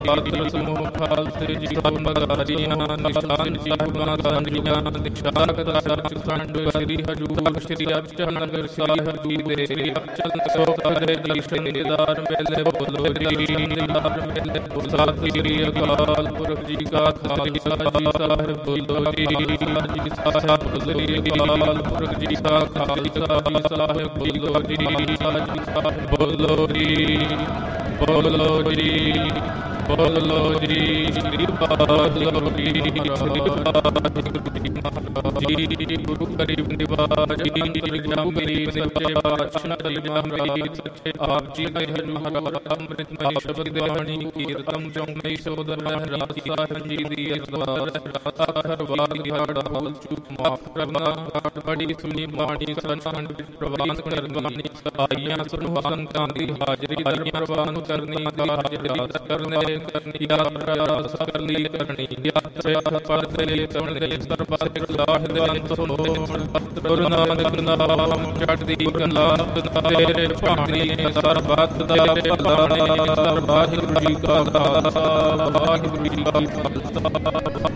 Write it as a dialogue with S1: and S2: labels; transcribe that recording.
S1: ਪਾਤਰ ਸਮੂਹ ਖਾਲਸੇ ਜੀ ਮਗਾਰੀਆਂ ਨਿਸ਼ਾਨ ਸਾਹਿਬਾਂ ਸਾਂਝੀਆਂ ਨਿਸ਼ਾਨ ਕਦਾ ਸੱਚ ਖੰਡ ਸ੍ਰੀ ਹਜੂਰ ਸ੍ਰੀ ਅਰਜਨ ਸਾਹਿਬ ਜੀ ਦੇ ਸ੍ਰੀ ਅਚਲ ਸੋ ਕਰੇ ਜੀ ਸ਼ਹੀਦਾਰ ਮੇਲੇ ਬੋਲੋ ਜੀ ਸ਼ਹੀਦਾਰ ਮੇਲੇ ਸਤਿ ਸ੍ਰੀ ਅਕਾਲ ਪੁਰਖ ਜੀ ਕਾ ਖਾਲਸਾ ਜੀ ਸਾਹਿਬ ਬੋਲੋ ਜੀ ਜੀ ਸਾਹਿਬ ਬੋਲੋ ਜੀ ਅਕਾਲ ਪੁਰਖ ਜੀ ਕਾ ਖਾਲਸਾ ਜੀ ਸਾਹਿਬ ਬੋਲੋ ਜੀ ਜੀ ਸਾਹਿਬ ਬੋਲੋ ਜੀ ਬੋਲੋ ਜੀ ਬੋਲੋ ਜੀ ਸ੍ਰੀ ਵਾਹਿਗੁਰੂ ਜੀ ਗੁਰੂ ਗਰੀਬ ਨਿਵਾਜ ਜੀ ਗੁਰੂ ਗਰੀਬ ਸੱਚੇ ਪਾਤਸ਼ਾਹ ਕਲਮਾਂ ਮੇਰੀ ਸੱਚੇ ਆਪ ਜੀ ਦੇ ਹਰਿ ਅੰਮ੍ਰਿਤ ਮਈ ਸ਼ਬਦ ਬਾਣੀ ਕੀਰਤਨ ਚੌਂਕੀ ਸੋਦਰ ਮਹਾਰਾਜ ਸਾਹਿਬ ਜੀ ਦੀ ਅਸਵਾਰ ਅੱਖਰ ਵਾਲ ਘਾੜਾ ਬੋਲ ਚੁੱਕ ਮਾਫ ਕਰਨਾ ਬੜੀ ਸੁਣੀ ਬਾਣੀ ਸੰਖੰਡ ਵਿੱਚ ਪ੍ਰਵਾਨ ਕਰਨੀ ਆਈਆਂ ਸੁਣੋ ਸੰਤਾਂ ਦੀ ਹਾਜ਼ਰੀ ਦਰ ਪ੍ਰਵਾਨ ਕਰਨੀ ਹਾਜ਼ਰੀ ਕਰਨੇ ਕਰਨੀ ਯਾਤਰਾ ਸਕਰਲੀ ਕਰਨੀ ਯਾਤਰਾ ਪਰਦੇ ਚੜ੍ਹਦੇ ਸਰਬੱਤ ਕਲਾਹ ਦੇ ਅੰਤ ਸੁਣੋ ਗੁਰੂ ਨਾਨਕ ਨਾਮ ਚੜ੍ਹਦੀ ਕਲਾ ਤੇਰੇ ਭਾਣੀ ਸਰਬੱਤ ਦਾ ਭਲਾ ਵਾਹਿਗੁਰੂ ਜੀ ਕਾ ਖਾਲਸਾ ਵਾਹਿਗੁਰੂ ਜੀ ਕੀ ਫਤਿਹ।